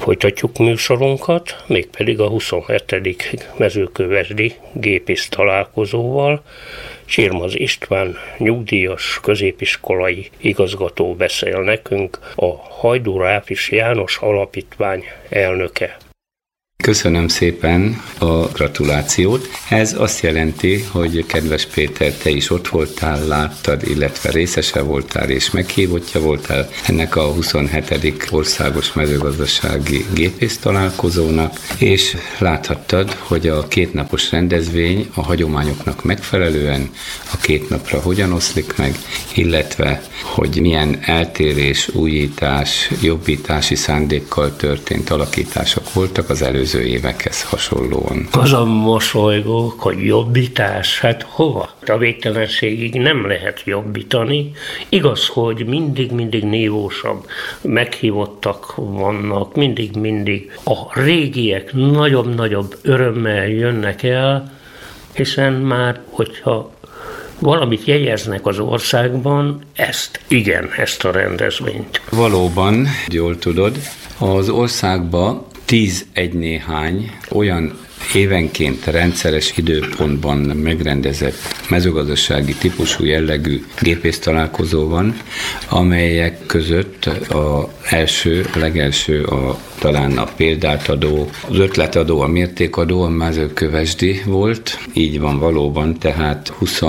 Folytatjuk műsorunkat, mégpedig a 27. mezőkövesdi gépész találkozóval. Sirmaz István, nyugdíjas középiskolai igazgató beszél nekünk, a Hajdú Ráfis János Alapítvány elnöke. Köszönöm szépen a gratulációt. Ez azt jelenti, hogy kedves Péter, te is ott voltál, láttad, illetve részese voltál és meghívottja voltál ennek a 27. országos mezőgazdasági gépész találkozónak, és láthattad, hogy a kétnapos rendezvény a hagyományoknak megfelelően a 2 napra hogyan oszlik meg, illetve hogy milyen eltérés, újítás, jobbítási szándékkal történt alakítások voltak az előző évekhez hasonlóan. Azon mosolygók, hogy jobbítás, hát hova? A végtelenségig nem lehet jobbítani. Igaz, hogy mindig nívósabb meghívottak vannak, mindig a régiek nagyobb örömmel jönnek el, hiszen már, hogyha valamit jegyeznek az országban, ezt a rendezvényt. Valóban, jól tudod, az országban 10 néhány olyan évenként rendszeres időpontban megrendezett mezőgazdasági típusú jellegű gépésztalálkozó van, amelyek között a legelső talán a példát adó, az ötletadó, a mértékadó, a mezőkövesdi volt. Így van valóban, tehát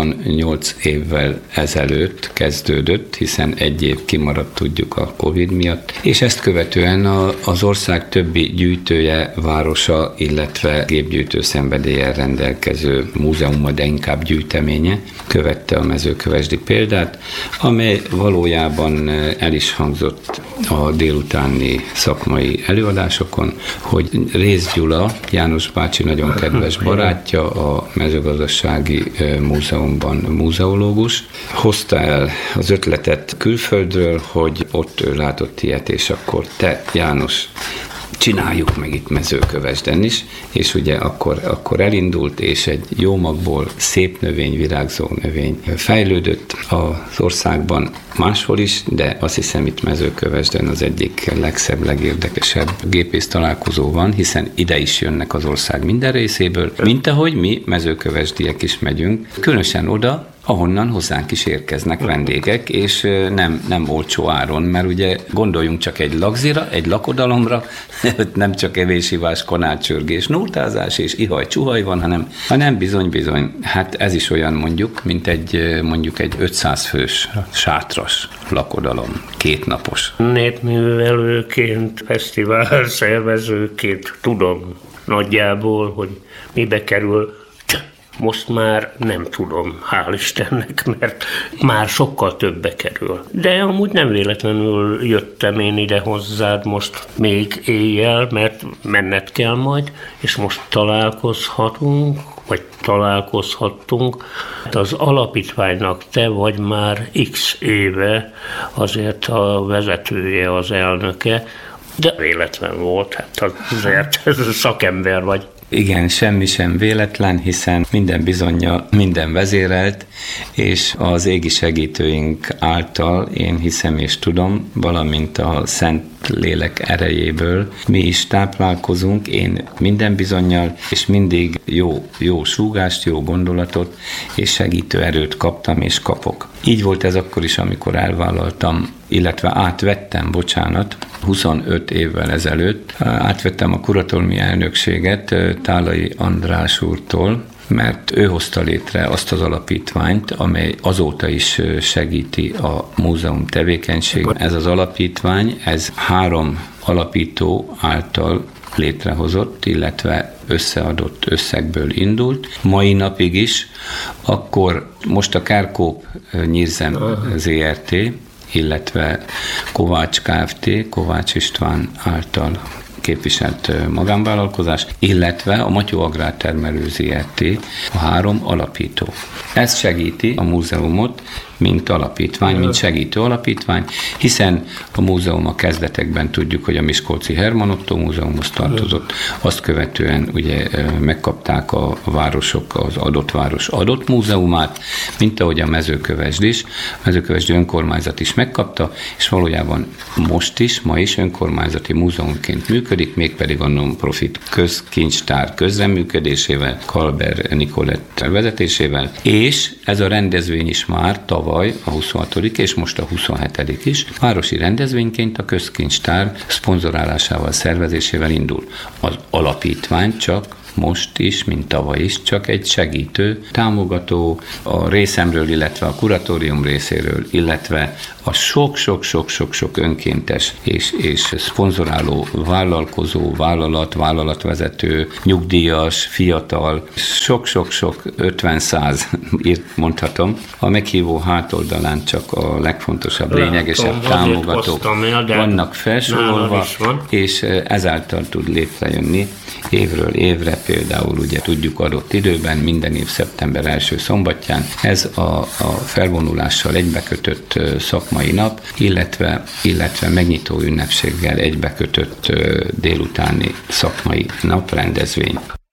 28 évvel ezelőtt kezdődött, hiszen 1 év kimaradt, tudjuk, a Covid miatt, és ezt követően az ország többi gyűjtője, városa, illetve gépgyűjtő szenvedéllyel rendelkező múzeuma, de inkább gyűjteménye követte a mezőkövesdi példát, amely valójában el is hangzott a délutáni szakmai előadásokon, hogy Rész Gyula, János bácsi nagyon kedves barátja, a mezőgazdasági múzeumban múzeológus, hozta el az ötletet külföldről, hogy ott ő látott ilyet, és akkor te, János, csináljuk meg itt Mezőkövesden is, és ugye akkor elindult, és egy jó magból szép növény, virágzó növény fejlődött az országban máshol is, de azt hiszem itt Mezőkövesden az egyik legszebb, legérdekesebb gépész találkozó van, hiszen ide is jönnek az ország minden részéből, mint ahogy mi mezőkövesdiek is megyünk, különösen oda, ahonnan hozzánk is érkeznek vendégek, és nem olcsó áron, mert ugye gondoljunk csak egy lagzira, egy lakodalomra, nem csak evésivás, kanácsörgés, nótázás és ihaj-csuhaj van, hanem bizony, hát ez is olyan mondjuk egy 500 fős sátras lakodalom, 2 napos. Népművelőként, fesztivál szervezőként tudom nagyjából, hogy mibe kerül. Most már nem tudom, hál' Istennek, mert már sokkal többbe kerül. De amúgy nem véletlenül jöttem én ide hozzád most még éjjel, mert menned kell majd, és most találkozhattunk. Az alapítványnak te vagy már x éve azért a vezetője, az elnöke, de véletlen volt, hát azért szakember vagy. Igen, semmi sem véletlen, hiszen minden bizonnyal minden vezérelt, és az égi segítőink által én hiszem és tudom, valamint a Szent Lélek erejéből mi is táplálkozunk, én minden bizonnyal, és mindig jó súgást, jó gondolatot, és segítő erőt kaptam és kapok. Így volt ez akkor is, amikor elvállaltam, illetve átvettem, 25 évvel ezelőtt, átvettem a kuratóriumi elnökséget Tálai András úrtól, mert ő hozta létre azt az alapítványt, amely azóta is segíti a múzeum tevékenységét. Ez az alapítvány, ez 3 alapító által létrehozott, illetve összeadott összegből indult. Mai napig is, akkor most a Kárkóp Nyírzem ZRT, illetve Kovács Kft., Kovács István által képviselt magánvállalkozás, illetve a Matyó Agrártermelő ZRT, a 3 alapító. Ez segíti a múzeumot, mint alapítvány, mint segítő alapítvány, hiszen a múzeum a kezdetekben tudjuk, hogy a Miskolci Herman Ottó Múzeumhoz tartozott, azt követően ugye megkapták a városok az adott város adott múzeumát, mint ahogy a Mezőkövesd is. A Mezőkövesdi önkormányzat is megkapta, és valójában ma is önkormányzati múzeumként működik, mégpedig a non-profit közkincstár közreműködésével, Kalber Nikolett vezetésével, és ez a rendezvény is már tavaly a 26. és most a 27. is városi rendezvényként a közkincstár szponzorálásával, szervezésével indul. Az alapítvány csak most is, mint tavaly is, csak egy segítő, támogató a részemről, illetve a kuratórium részéről, illetve a sok-sok önkéntes és szponzoráló vállalkozó, vállalatvezető, nyugdíjas, fiatal, sok 50-100 mondhatom. A meghívó hátoldalán csak a legfontosabb, lényegesebb támogatók vannak felsorolva, és ezáltal tud létrejönni évről évre, például ugye tudjuk adott időben, minden év szeptember első szombatján, ez a felvonulással egybekötött szakmai nap, illetve megnyitó ünnepséggel egybekötött délutáni szakmai naprendezvény.